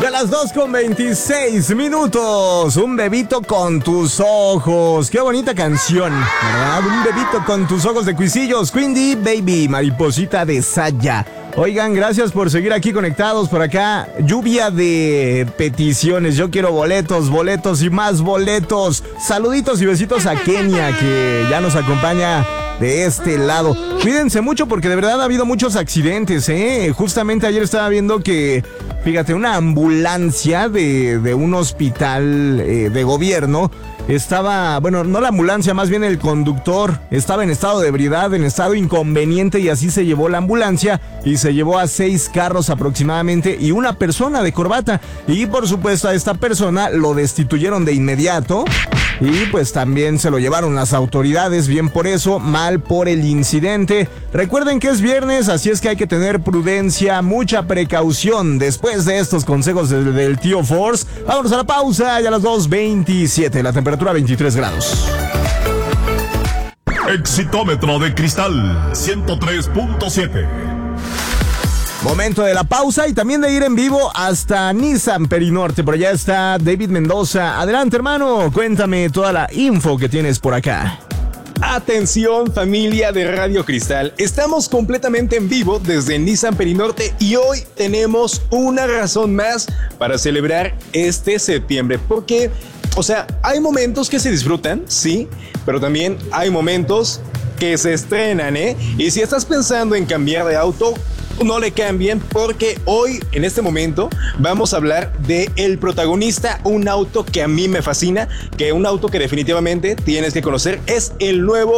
Ya las 2:26. Un bebito con tus ojos. Qué bonita canción, ¿verdad? Un bebito con tus ojos de Cuisillos. Quindy Baby, mariposita de Saya. Oigan, gracias por seguir aquí conectados por acá. Lluvia de peticiones. Yo quiero boletos, boletos y más boletos. Saluditos y besitos a Kenia, que ya nos acompaña de este lado. Cuídense mucho porque de verdad ha habido muchos accidentes, ¿eh? Justamente ayer estaba viendo que, fíjate, una ambulancia de un hospital de gobierno estaba, bueno, no la ambulancia, más bien el conductor estaba en estado de ebriedad, en estado inconveniente, y así se llevó la ambulancia y se llevó a 6 carros aproximadamente y una persona de corbata. Y por supuesto a esta persona lo destituyeron de inmediato. Y pues también se lo llevaron las autoridades, bien por eso, mal por el incidente. Recuerden que es viernes, así es que hay que tener prudencia, mucha precaución. Después de estos consejos del tío Force, vámonos a la pausa, ya a las 2:27, la temperatura 23 grados. Exitómetro de cristal 103.7. Momento de la pausa y también de ir en vivo hasta Nissan Perinorte. Por allá está David Mendoza. Adelante, hermano, cuéntame toda la info que tienes por acá. Atención, familia de Radio Cristal, estamos completamente en vivo desde Nissan Perinorte y hoy tenemos una razón más para celebrar este septiembre, porque, o sea, hay momentos que se disfrutan, sí, pero también hay momentos que se estrenan, ¿eh? Y si estás pensando en cambiar de auto, no le cambien, porque hoy, en este momento, vamos a hablar de El Protagonista, un auto que a mí me fascina, que un auto que definitivamente tienes que conocer, es el nuevo